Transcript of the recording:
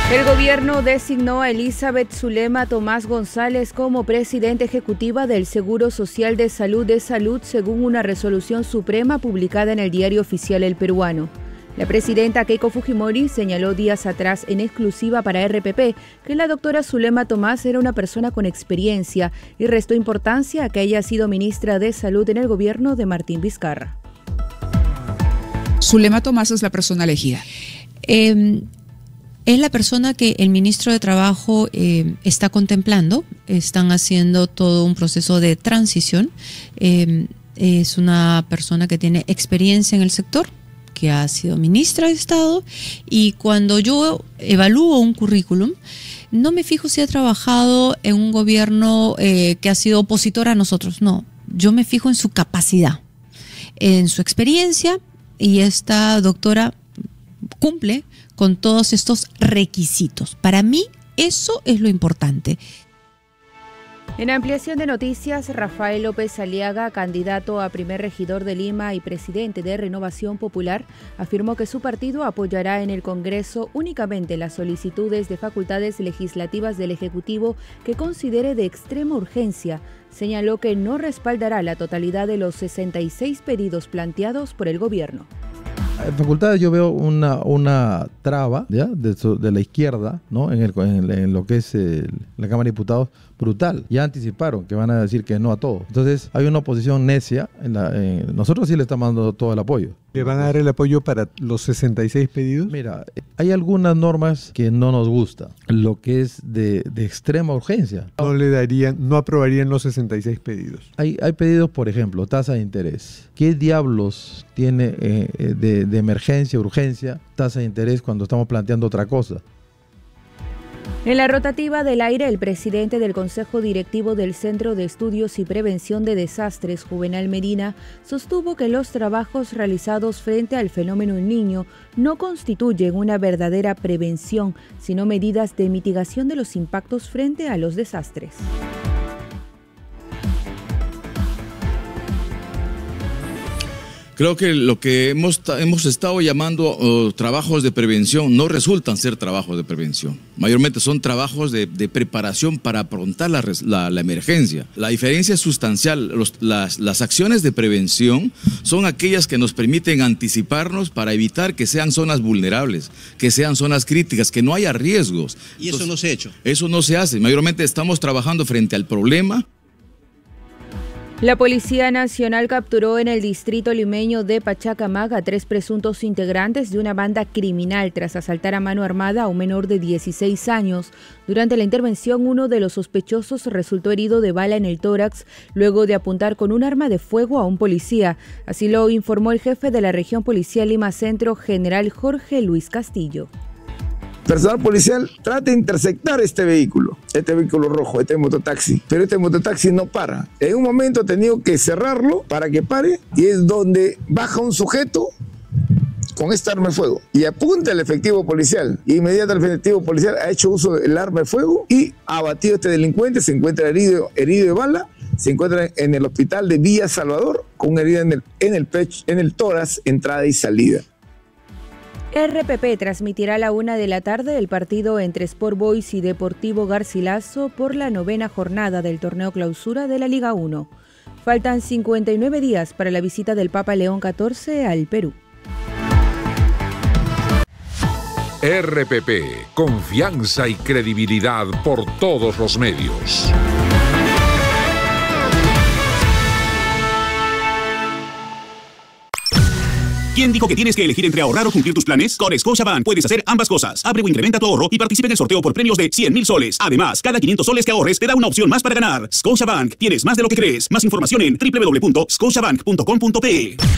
El gobierno designó a Elizabeth Zulema Tomás González como presidenta ejecutiva del Seguro Social de Salud según una resolución suprema publicada en el Diario Oficial El Peruano. La presidenta Keiko Fujimori señaló días atrás en exclusiva para RPP que la doctora Zulema Tomás era una persona con experiencia y restó importancia a que haya sido ministra de Salud en el gobierno de Martín Vizcarra. Zulema Tomás es la persona elegida. Es la persona que el ministro de Trabajo está contemplando. Están haciendo todo un proceso de transición. Es una persona que tiene experiencia en el sector, que ha sido ministra de Estado, y cuando yo evalúo un currículum, no me fijo si ha trabajado en un gobierno que ha sido opositor a nosotros. No, yo me fijo en su capacidad, en su experiencia, y esta doctora cumple con todos estos requisitos. Para mí, eso es lo importante. En ampliación de noticias, Rafael López Aliaga, candidato a primer regidor de Lima y presidente de Renovación Popular, afirmó que su partido apoyará en el Congreso únicamente las solicitudes de facultades legislativas del Ejecutivo que considere de extrema urgencia. Señaló que no respaldará la totalidad de los 66 pedidos planteados por el gobierno. En facultades yo veo una traba, ¿ya?, de la izquierda, ¿no?, en lo que es la Cámara de Diputados, brutal. Ya anticiparon que van a decir que no a todo. Entonces hay una oposición necia. Nosotros sí le estamos dando todo el apoyo. ¿Le van a dar el apoyo para los 66 pedidos? Mira, hay algunas normas que no nos gustan. Lo que es de extrema urgencia. No aprobarían los 66 pedidos. Hay pedidos, por ejemplo, tasa de interés. ¿Qué diablos tiene de emergencia, urgencia, tasa de interés cuando estamos planteando otra cosa? En la rotativa del aire, el presidente del Consejo Directivo del Centro de Estudios y Prevención de Desastres, Juvenal Medina, sostuvo que los trabajos realizados frente al fenómeno El Niño no constituyen una verdadera prevención, sino medidas de mitigación de los impactos frente a los desastres. Creo que lo que hemos estado llamando trabajos de prevención no resultan ser trabajos de prevención. Mayormente son trabajos de preparación para afrontar la emergencia. La diferencia es sustancial. Las acciones de prevención son aquellas que nos permiten anticiparnos para evitar que sean zonas vulnerables, que sean zonas críticas, que no haya riesgos. ¿Y eso no se ha hecho? Eso no se hace. Mayormente estamos trabajando frente al problema. La Policía Nacional capturó en el distrito limeño de Pachacamac a 3 presuntos integrantes de una banda criminal tras asaltar a mano armada a un menor de 16 años. Durante la intervención, uno de los sospechosos resultó herido de bala en el tórax luego de apuntar con un arma de fuego a un policía. Así lo informó el jefe de la región policial Lima Centro, general Jorge Luis Castillo. Personal policial trata de interceptar este vehículo rojo, este mototaxi, pero este mototaxi no para. En un momento ha tenido que cerrarlo para que pare y es donde baja un sujeto con esta arma de fuego y apunta al efectivo policial. Inmediatamente el efectivo policial ha hecho uso del arma de fuego y ha abatido a este delincuente. Se encuentra herido de bala, se encuentra en el hospital de Villa Salvador con una herida en el pecho, en el tórax, entrada y salida. RPP transmitirá a la 1:00 p.m. el partido entre Sport Boys y Deportivo Garcilaso por la 9ª jornada del torneo clausura de la Liga 1. Faltan 59 días para la visita del Papa León XIV al Perú. RPP, confianza y credibilidad por todos los medios. ¿Quién dijo que tienes que elegir entre ahorrar o cumplir tus planes? Con Scotiabank puedes hacer ambas cosas. Abre o incrementa tu ahorro y participa en el sorteo por premios de 100,000 soles. Además, cada 500 soles que ahorres te da una opción más para ganar. Scotiabank, tienes más de lo que crees. Más información en www.scotiabank.com.pe.